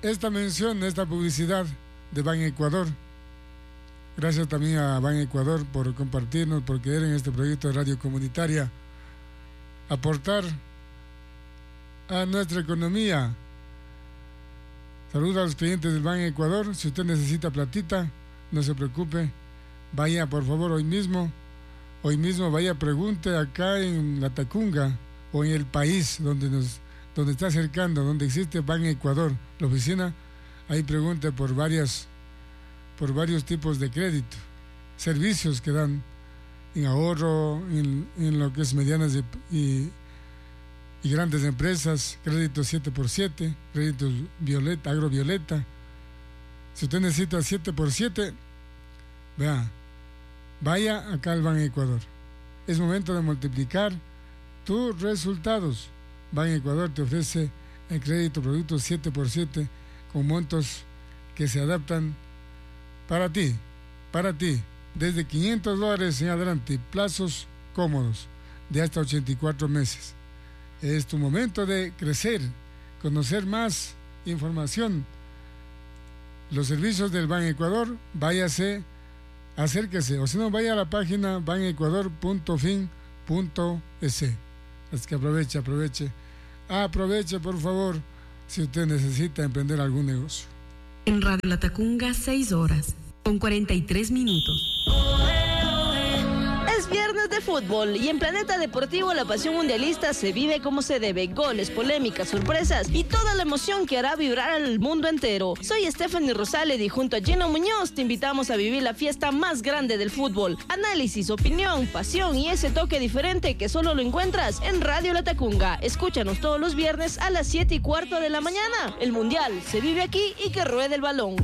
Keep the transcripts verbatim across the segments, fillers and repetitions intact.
esta mención, esta publicidad de Ban Ecuador. Gracias también a Ban Ecuador por compartirnos, por creer en este proyecto de radio comunitaria, aportar a nuestra economía. Saludos a los clientes del Ban Ecuador. Si usted necesita platita, no se preocupe, vaya por favor hoy mismo, hoy mismo vaya, pregunte acá en La Tacunga o en el país donde nos, donde está acercando, donde existe Ban Ecuador, la oficina, ahí pregunte por varias, por varios tipos de crédito, servicios que dan en ahorro, en, en lo que es medianas y, y, y grandes empresas, créditos siete por siete, créditos violeta, agrovioleta. Si usted necesita siete por siete, vea, vaya acá al Ban Ecuador. Es momento de multiplicar tus resultados. Ban Ecuador te ofrece el crédito producto siete por siete con montos que se adaptan para ti, para ti, desde quinientos dólares en adelante, plazos cómodos de hasta ochenta y cuatro meses. Es tu momento de crecer, conocer más información. Los servicios del Ban Ecuador, váyase, acérquese, o si no, vaya a la página ban ecuador punto fin punto es. Así que aproveche, aproveche, aproveche por favor, si usted necesita emprender algún negocio. En Radio La Tacunga, seis horas, con cuarenta y tres minutos. Es viernes de fútbol y en Planeta Deportivo la pasión mundialista se vive como se debe. Goles, polémicas, sorpresas y toda la emoción que hará vibrar al mundo entero. Soy Stephanie Rosales y junto a Gino Muñoz te invitamos a vivir la fiesta más grande del fútbol. Análisis, opinión, pasión y ese toque diferente que solo lo encuentras en Radio La Tacunga. Escúchanos todos los viernes a las siete y cuarto de la mañana. El mundial se vive aquí y que ruede el balón.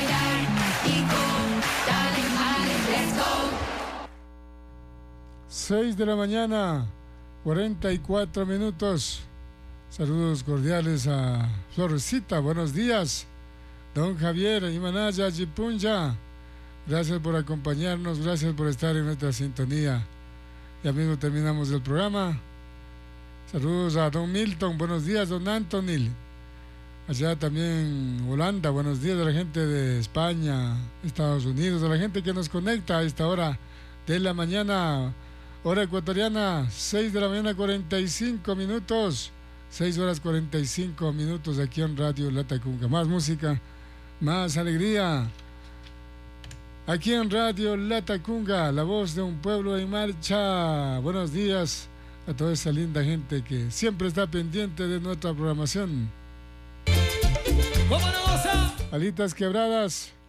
seis de la mañana, cuarenta y cuatro minutos. Saludos cordiales a Florcita, buenos días. Don Javier, Imanaya, Jipunja. Gracias por acompañarnos, gracias por estar en nuestra sintonía. Ya mismo terminamos el programa. Saludos a Don Milton, buenos días, Don Antonil. Allá también Holanda, buenos días a la gente de España, Estados Unidos, a la gente que nos conecta a esta hora de la mañana. Hora ecuatoriana, seis de la mañana, cuarenta y cinco minutos. seis horas cuarenta y cinco minutos aquí en Radio La Tacunga. Más música, más alegría. Aquí en Radio La Tacunga, la voz de un pueblo en marcha. Buenos días a toda esa linda gente que siempre está pendiente de nuestra programación. Alitas quebradas.